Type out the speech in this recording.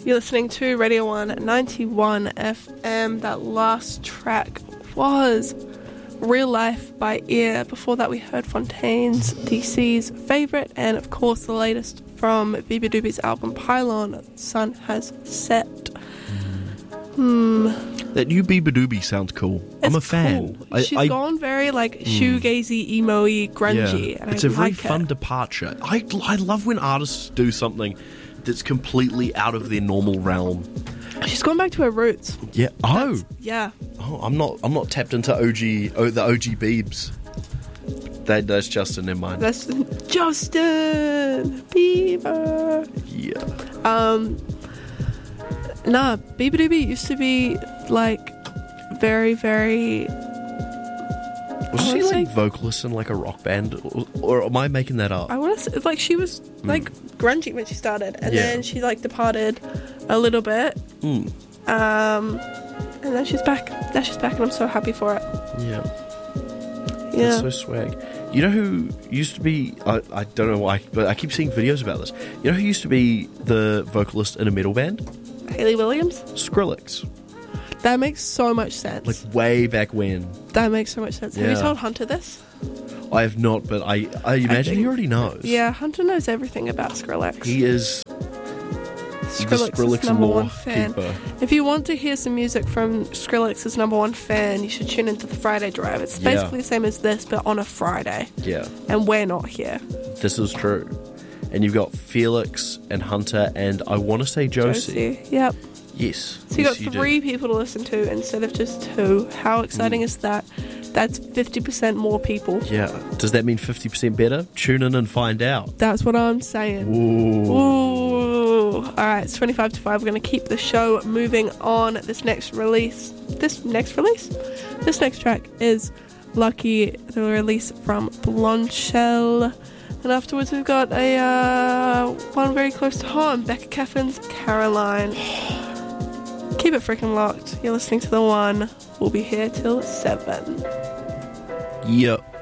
You're listening to Radio 1 91 FM. That last track was Real Life by Ear. Before that we heard Fontaine's DC's Favourite, and of course the latest from Beabadoobie's album Pylon, Sun Has Set. That new Beabadoobie sounds cool. I'm a fan. Cool. She's gone very like shoegazy, emo-y, grungy. Yeah. And it's I a very like fun departure. I love when artists do something that's completely out of their normal realm. She's gone back to her roots. Yeah. Yeah. Oh, I'm not tapped into the OG Biebs. That's Justin in mine. That's Justin Bieber. Yeah. Nah, Beabadoobie used to be like very, very. Was she like vocalist in like a rock band, or am I making that up? I want to say, like, she was like grungy when she started, and Yeah. then she like departed a little bit. And then she's back. Now she's back, and I'm so happy for it. Yeah. Yeah. That's so swag. You know who used to be... I don't know why, but I keep seeing videos about this. You know who used to be the vocalist in a metal band? Hayley Williams. Skrillex. That makes so much sense. Like, way back when. That makes so much sense. Have Yeah. you told Hunter this? I have not, but I imagine he already knows. Yeah, Hunter knows everything about Skrillex. He is Skrillex's number one fan. keeper. If you want to hear some music from Skrillex's number one fan, you should tune into the Friday Drive. It's basically the same as this, but on a Friday. Yeah. And we're not here. This is true. And you've got Felix and Hunter and I want to say Josie. Yep. Yes. So you Yes, got three people to listen to instead of just two. How exciting is that? That's 50% more people. Yeah. Does that mean 50% better? Tune in and find out. That's what I'm saying. Ooh. Ooh. Alright, it's 25 to 5. We're going to keep the show moving on. This next track is Lucky, the release from Blonde Shell. And afterwards we've got a one very close to home, Becca Keffin's Caroline. Keep it freaking locked. You're listening to The One. We'll be here till 7. Yep.